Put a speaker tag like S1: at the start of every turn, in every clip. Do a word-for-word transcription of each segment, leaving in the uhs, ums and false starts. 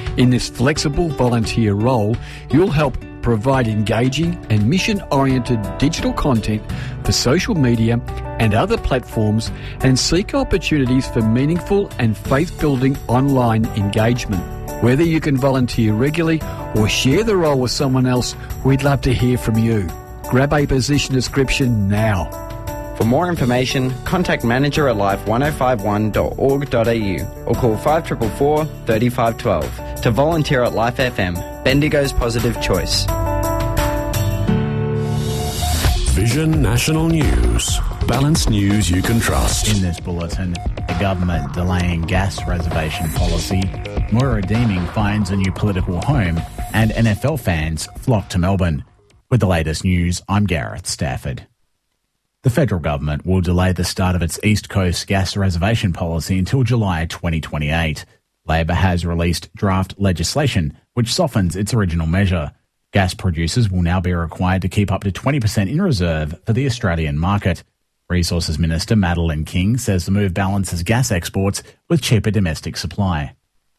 S1: In this flexible volunteer role, you'll help provide engaging and mission-oriented digital content for social media and other platforms and seek opportunities for meaningful and faith-building online engagement. Whether you can volunteer regularly or share the role with someone else, we'd love to hear from you. Grab a position description now.
S2: For more information, contact manager at life one oh five one dot org dot a u or call five four four, three five one two to volunteer at Life F M, Bendigo's positive choice.
S3: Vision National News. Balanced news you can trust.
S4: In this bulletin, the government delaying gas reservation policy, Moira Deeming finds a new political home, and N F L fans flock to Melbourne. With the latest news, I'm Gareth Stafford. The federal government will delay the start of its East Coast gas reservation policy until July twenty twenty-eight. Labor has released draft legislation which softens its original measure. Gas producers will now be required to keep up to twenty percent in reserve for the Australian market. Resources Minister Madeleine King says the move balances gas exports with cheaper domestic supply.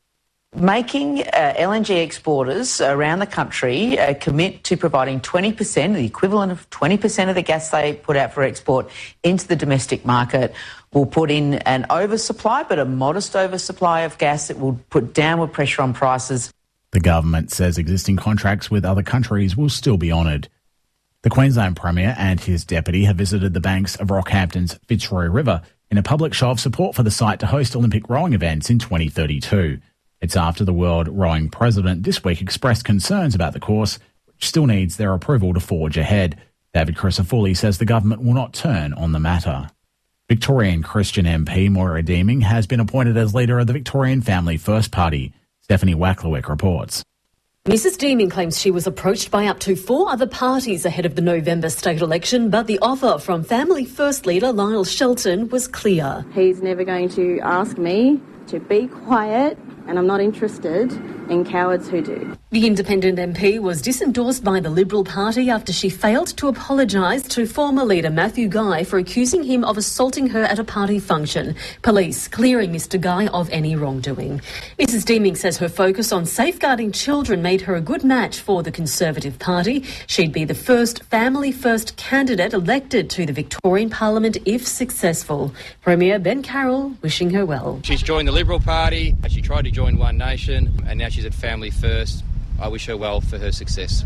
S5: Making uh, L N G exporters around the country uh, commit to providing twenty percent, the equivalent of twenty percent of the gas they put out for export into the domestic market will put in an oversupply, but a modest oversupply of gas. It will put downward pressure on prices.
S4: The government says existing contracts with other countries will still be honoured. The Queensland Premier and his deputy have visited the banks of Rockhampton's Fitzroy River in a public show of support for the site to host Olympic rowing events in twenty thirty-two. It's after the World Rowing President this week expressed concerns about the course, which still needs their approval to forge ahead. David Crisafulli says the government will not turn on the matter. Victorian Christian M P Moira Deeming has been appointed as leader of the Victorian Family First Party. Stephanie Wacklewick reports.
S6: Missus Deeming claims she was approached by up to four other parties ahead of the November state election, but the offer from Family First leader Lyle Shelton was clear.
S7: He's never going to ask me to be quiet, and I'm not interested in cowards who do.
S6: The independent M P was disendorsed by the Liberal Party after she failed to apologise to former leader Matthew Guy for accusing him of assaulting her at a party function, police clearing Mr Guy of any wrongdoing. Missus Deeming says her focus on safeguarding children made her a good match for the Conservative Party. She'd be the first Family First candidate elected to the Victorian Parliament if successful. Premier Ben Carroll wishing her well.
S8: She's joined the Liberal Party, she tried to join One Nation, and now she's at Family First. I wish her well for her success.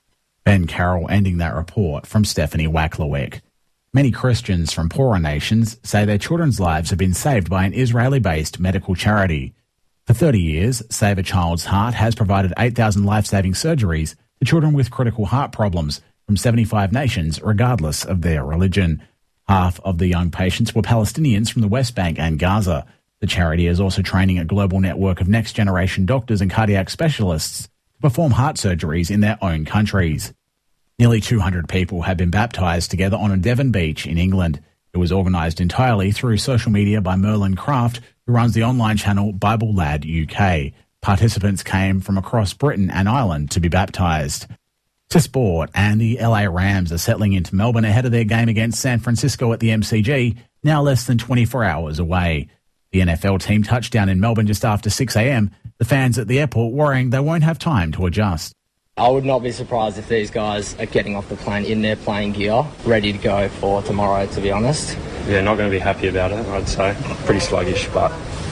S4: Ben Carroll ending that report from Stephanie Wacklewick. Many Christians from poorer nations say their children's lives have been saved by an Israeli-based medical charity. For thirty years, Save a Child's Heart has provided eight thousand life-saving surgeries to children with critical heart problems from seventy-five nations, regardless of their religion. Half of the young patients were Palestinians from the West Bank and Gaza. The charity is also training a global network of next-generation doctors and cardiac specialists to perform heart surgeries in their own countries. Nearly two hundred people have been baptised together on a Devon beach in England. It was organised entirely through social media by Merlin Craft, who runs the online channel Bible Lad U K. Participants came from across Britain and Ireland to be baptised. To sport, and the L A Rams are settling into Melbourne ahead of their game against San Francisco at the M C G, now less than twenty-four hours away. The N F L team touched down in Melbourne just after six a m, the fans at the airport worrying they won't have time to adjust.
S9: I would not be surprised if these guys are getting off the plane in their playing gear, ready to go for tomorrow, to be honest.
S10: Yeah, not going to be happy about it, I'd say. Pretty sluggish, but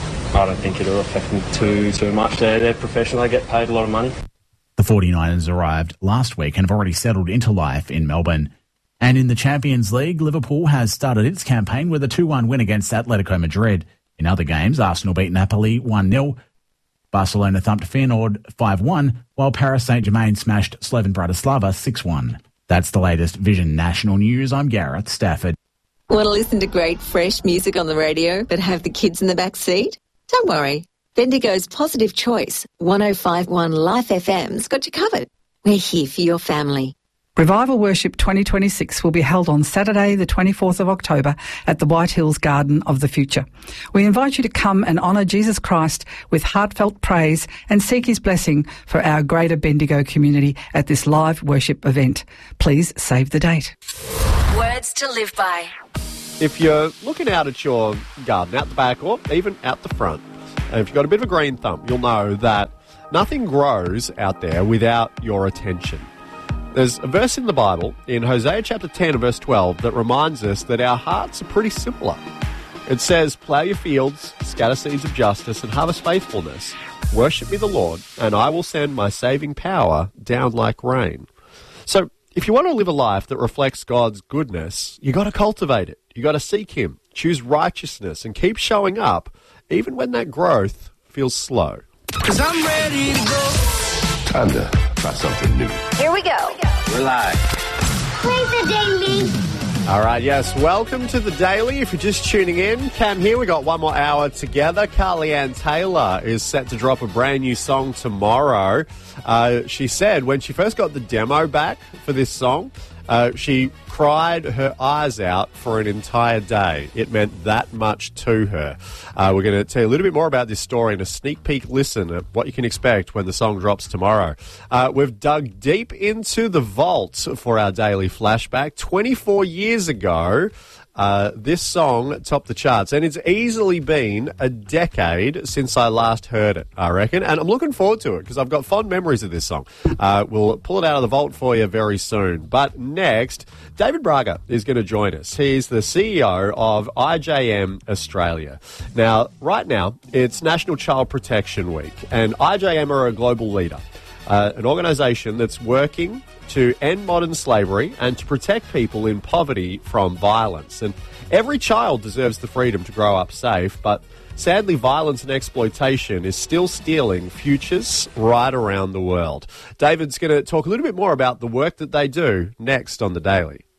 S10: I don't think it'll affect them too, too much. They're, they're professional, they get paid a lot of money.
S4: The forty-niners arrived last week and have already settled into life in Melbourne. And in the Champions League, Liverpool has started its campaign with a two one win against Atletico Madrid. In other games, Arsenal beat Napoli one nil, Barcelona thumped Feyenoord five one, while Paris Saint-Germain smashed Slovan Bratislava six one. That's the latest Vision National News. I'm Gareth Stafford.
S11: Want to listen to great, fresh music on the radio but have the kids in the back seat? Don't worry. Bendigo's Positive Choice, one oh five point one Life F M's got you covered. We're here for your family.
S12: Revival Worship twenty twenty-six will be held on Saturday the twenty-fourth of October at the White Hills Garden of the Future. We invite you to come and honour Jesus Christ with heartfelt praise and seek his blessing for our greater Bendigo community at this live worship event. Please save the date.
S13: Words to live by.
S14: If you're looking out at your garden, out the back or even out the front, and if you've got a bit of a green thumb, you'll know that nothing grows out there without your attention. There's a verse in the Bible, in Hosea chapter ten and verse twelve, that reminds us that our hearts are pretty similar. It says, plough your fields, scatter seeds of justice, and harvest faithfulness. Worship me the Lord, and I will send my saving power down like rain. So, if you want to live a life that reflects God's goodness, you got to cultivate it. You got to seek Him, choose righteousness, and keep showing up, even when that growth feels slow.
S15: 'Cause I'm ready to go.
S3: Time to try something new.
S13: Here we go.
S3: We're live.
S15: Play the daily.
S14: All right, yes, welcome to the Daily. If you're just tuning in, Cam here. We got one more hour together. Carly Ann Taylor is set to drop a brand new song tomorrow. Uh, she said when she first got the demo back for this song, uh, she cried her eyes out for an entire day. It meant that much to her. Uh, we're going to tell you a little bit more about this story and a sneak peek listen at what you can expect when the song drops tomorrow. Uh, we've dug deep into the vault for our daily flashback. twenty-four years ago, uh, this song topped the charts, and it's easily been a decade since I last heard it, I reckon, and I'm looking forward to it because I've got fond memories of this song. Uh, we'll pull it out of the vault for you very soon. But next, David Braga is going to join us. He's the C E O of I J M Australia. Now, right now, it's National Child Protection Week, and I J M are a global leader, uh, an organisation that's working to end modern slavery and to protect people in poverty from violence. And every child deserves the freedom to grow up safe, but sadly, violence and exploitation is still stealing futures right around the world. David's going to talk a little bit more about the work that they do next on The Daily.